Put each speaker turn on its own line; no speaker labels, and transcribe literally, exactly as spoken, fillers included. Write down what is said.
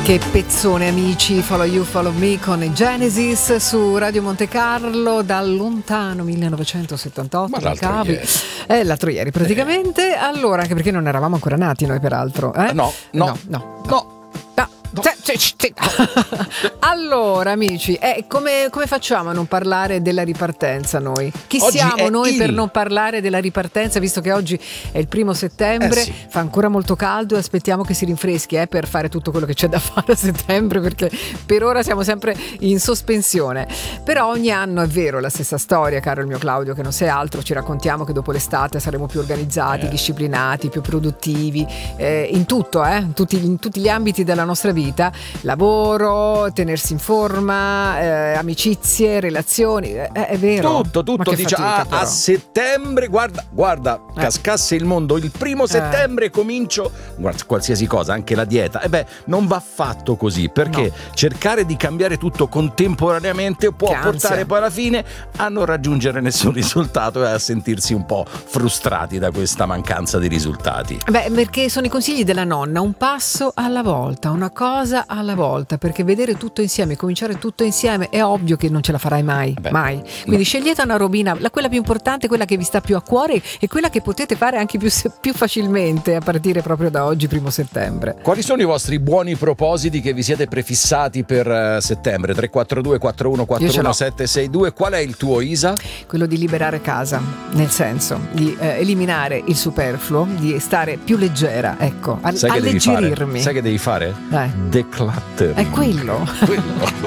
Che pezzone, amici. Follow You, Follow Me con i Genesis su Radio Monte Carlo dal lontano millenovecentosettantotto.
Ma l'altro
cavi.
ieri.
Eh, l'altro ieri praticamente.
Eh.
Allora, anche perché non eravamo ancora nati noi peraltro. Eh?
No, no,
no, no.
no.
no.
No.
Sì, sì, sì. Allora, amici, eh, come, come facciamo a non parlare della ripartenza noi? Chi
Oggi
siamo
è
noi
il...
per non parlare della ripartenza, visto che oggi è il primo settembre,
eh sì.
fa ancora molto caldo e aspettiamo che si rinfreschi eh, per fare tutto quello che c'è da fare a settembre, perché per ora siamo sempre in sospensione. Però ogni anno è vero la stessa storia, caro il mio Claudio, che non sei altro, ci raccontiamo che dopo l'estate saremo più organizzati,
eh.
disciplinati, più produttivi, eh, in tutto, eh, in tutti, in tutti gli ambiti della nostra vita, lavoro, tenersi in forma, eh, amicizie, relazioni, eh, è vero.
Tutto, tutto, dice
fatica,
ah, a settembre, guarda, guarda,
Eh.
cascasse il mondo, il primo settembre comincio, guarda, qualsiasi cosa, anche la dieta, e beh, non va fatto così, perché
No.
cercare di cambiare tutto contemporaneamente può
Che ansia.
portare poi alla fine a non raggiungere nessun risultato e a sentirsi un po' frustrati da questa mancanza di risultati.
Beh, perché sono i consigli della nonna, un passo alla volta, una cosa alla volta, perché vedere tutto insieme, cominciare tutto insieme, è ovvio che non ce la farai mai,
Beh,
mai. Quindi
no.
scegliete una robina, la, quella più importante, quella che vi sta più a cuore e quella che potete fare anche più, più facilmente a partire proprio da oggi, primo settembre.
Quali sono i vostri buoni propositi che vi siete prefissati per uh, settembre? tre quattro due quattro uno quattro uno sette sei due. Qual è il tuo, Isa?
Quello di liberare casa, nel senso di eh, eliminare il superfluo, di stare più leggera, ecco, a-
Sai che devi
alleggerirmi.
fare? Sai che devi fare?
Eh.
Declutter.
È quello.
Quello.